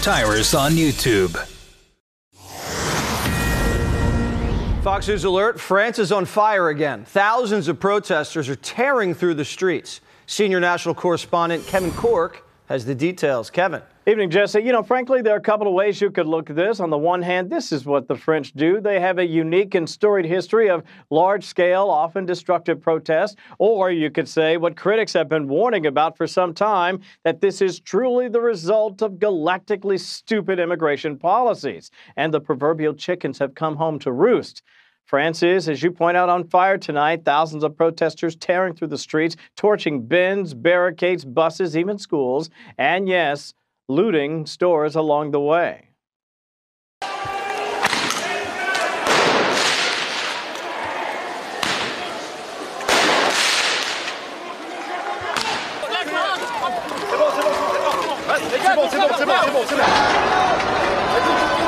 Tyrus on YouTube. Fox News alert, France is on fire again. Thousands of protesters are tearing through the streets. Senior national correspondent Kevin Corke has the details. Kevin. Evening, Jesse. You know, frankly, there are a couple of ways you could look at this. On the one hand, this is what the French do. They have a unique and storied history of large-scale, often destructive protests. Or you could say what critics have been warning about for some time, that this is truly the result of galactically stupid immigration policies. And the proverbial chickens have come home to roost. France is, as you point out, on fire tonight. Thousands of protesters tearing through the streets, torching bins, barricades, buses, even schools. And yes, looting stores along the way. C'est bon.